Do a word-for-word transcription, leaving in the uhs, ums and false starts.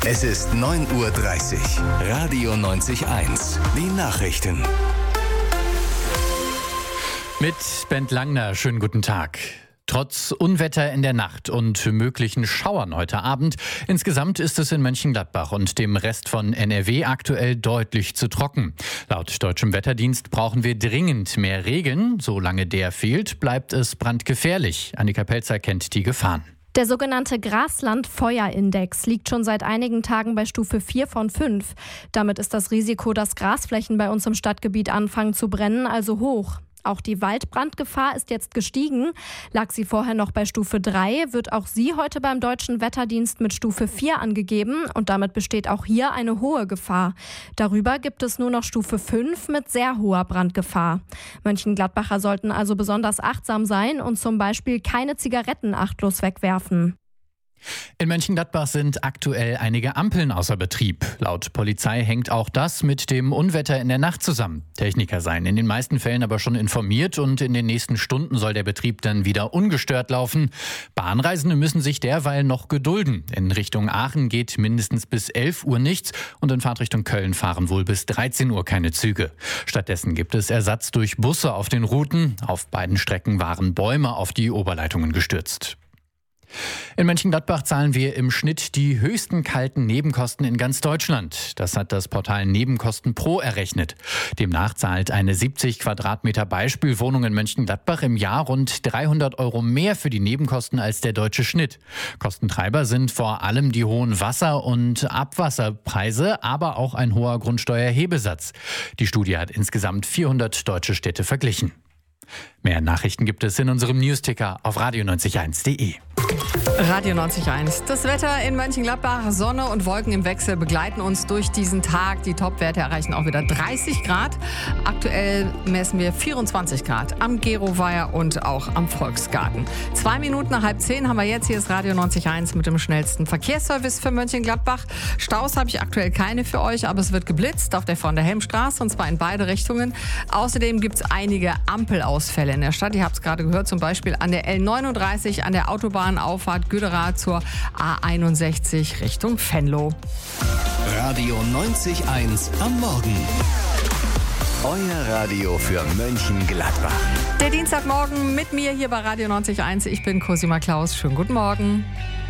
Es ist neun Uhr dreißig. Radio neunzig eins. Die Nachrichten. Mit Bent Langner, schönen guten Tag. Trotz Unwetter in der Nacht und möglichen Schauern heute Abend, insgesamt ist es in Mönchengladbach und dem Rest von N R W aktuell deutlich zu trocken. Laut deutschem Wetterdienst brauchen wir dringend mehr Regen. Solange der fehlt, bleibt es brandgefährlich. Annika Pelzer kennt die Gefahren. Der sogenannte Grasland-Feuerindex liegt schon seit einigen Tagen bei Stufe vier von fünf. Damit ist das Risiko, dass Grasflächen bei uns im Stadtgebiet anfangen zu brennen, also hoch. Auch die Waldbrandgefahr ist jetzt gestiegen. Lag sie vorher noch bei Stufe drei, wird auch sie heute beim Deutschen Wetterdienst mit Stufe vier angegeben und damit besteht auch hier eine hohe Gefahr. Darüber gibt es nur noch Stufe fünf mit sehr hoher Brandgefahr. Mönchengladbacher sollten also besonders achtsam sein und zum Beispiel keine Zigaretten achtlos wegwerfen. In Mönchengladbach sind aktuell einige Ampeln außer Betrieb. Laut Polizei hängt auch das mit dem Unwetter in der Nacht zusammen. Techniker seien in den meisten Fällen aber schon informiert und in den nächsten Stunden soll der Betrieb dann wieder ungestört laufen. Bahnreisende müssen sich derweil noch gedulden. In Richtung Aachen geht mindestens bis elf Uhr nichts und in Fahrtrichtung Köln fahren wohl bis dreizehn Uhr keine Züge. Stattdessen gibt es Ersatz durch Busse auf den Routen. Auf beiden Strecken waren Bäume auf die Oberleitungen gestürzt. In Mönchengladbach zahlen wir im Schnitt die höchsten kalten Nebenkosten in ganz Deutschland. Das hat das Portal Nebenkosten Pro errechnet. Demnach zahlt eine siebzig Quadratmeter Beispielwohnung in Mönchengladbach im Jahr rund dreihundert Euro mehr für die Nebenkosten als der deutsche Schnitt. Kostentreiber sind vor allem die hohen Wasser- und Abwasserpreise, aber auch ein hoher Grundsteuerhebesatz. Die Studie hat insgesamt vierhundert deutsche Städte verglichen. Mehr Nachrichten gibt es in unserem Newsticker auf radio neunzig eins punkt de. Radio neunzig Komma eins. Das Wetter in Mönchengladbach, Sonne und Wolken im Wechsel begleiten uns durch diesen Tag. Die Topwerte erreichen auch wieder dreißig Grad. Aktuell messen wir vierundzwanzig Grad am Geroweiher und auch am Volksgarten. Zwei Minuten nach halb zehn haben wir jetzt. Hier ist Radio neunzig Komma eins mit dem schnellsten Verkehrsservice für Mönchengladbach. Staus habe ich aktuell keine für euch, aber es wird geblitzt auf der von der Helmstraße und zwar in beide Richtungen. Außerdem gibt es einige Ampelausfälle in der Stadt. Ihr habt es gerade gehört, zum Beispiel an der L neununddreißig, an der Autobahnauffahrt Güdera zur A einundsechzig Richtung Venlo. Radio neunzig Komma eins am Morgen. Euer Radio für Mönchengladbach. Der Dienstagmorgen mit mir hier bei Radio neunzig Komma eins. Ich bin Cosima Klaus. Schönen guten Morgen.